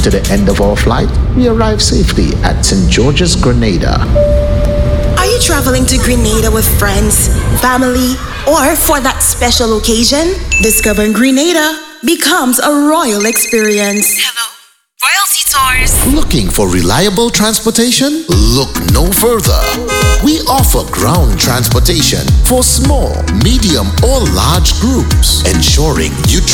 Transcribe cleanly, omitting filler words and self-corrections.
to the end of our flight, we arrived safely at St. George's, Grenada. Are you traveling to Grenada with friends, family, or for that special occasion? Discovering Grenada becomes a royal experience. Hello, Royalty Tours. Looking for reliable transportation? Look no further. We offer ground transportation for small, medium, or large groups, ensuring you